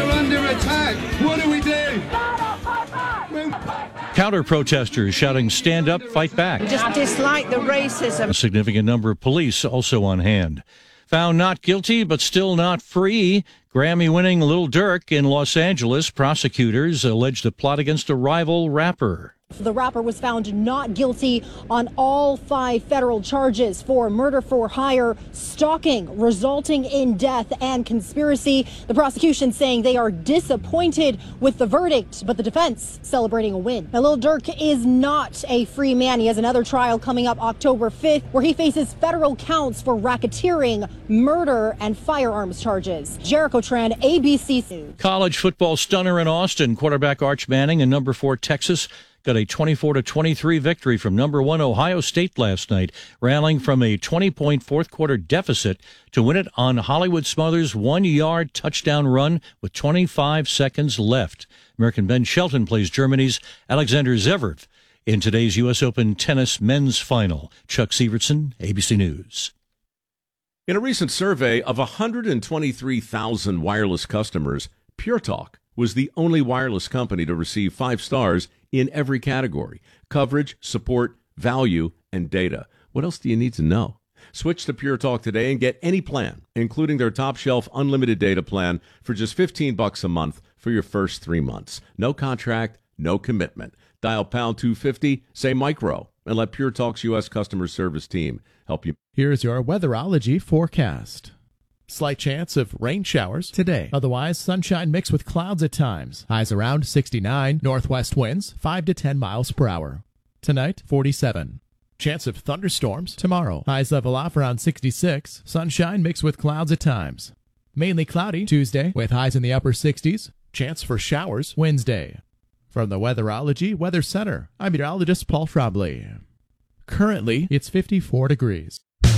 We're under attack. What do we do? Counter-protesters shouting, "Stand up, fight back." Just dislike the racism. A significant number of police also on hand. Found not guilty, but still not free. Grammy-winning Lil Durk in Los Angeles. Prosecutors alleged a plot against a rival rapper. The rapper was found not guilty on all 5 federal charges for murder for hire, stalking resulting in death, and conspiracy. The prosecution saying they are disappointed with the verdict, but the defense celebrating a win. Now, Lil Durk is not a free man. He has another trial coming up October 5th where he faces federal counts for racketeering, murder, and firearms charges. Jericho Tran, ABC News. College football stunner in Austin. Quarterback Arch Manning and number 4 Texas got a 24-23 victory from number 1 Ohio State last night, rallying from a 20-point fourth-quarter deficit to win it on Hollywood Smothers' 1-yard touchdown run with 25 seconds left. American Ben Shelton plays Germany's Alexander Zverev in today's U.S. Open tennis men's final. Chuck Severson, ABC News. In a recent survey of 123,000 wireless customers, Pure Talk was the only wireless company to receive 5 stars in every category: coverage, support, value, and data. What else do you need to know? Switch to Pure Talk today and get any plan, including their top shelf unlimited data plan, for just $15 a month for your first 3 months. No contract, no commitment. Dial pound 250, say micro, and let Pure Talk's U.S. customer service team help you. Here's your weatherology forecast. Slight chance of rain showers today. Otherwise, sunshine mixed with clouds at times. Highs around 69. Northwest winds 5 to 10 miles per hour. Tonight, 47. Chance of thunderstorms tomorrow. Highs level off around 66. Sunshine mixed with clouds at times. Mainly cloudy Tuesday with highs in the upper 60s. Chance for showers Wednesday. From the Weatherology Weather Center, I'm meteorologist Paul Frobley. Currently, it's 54 degrees.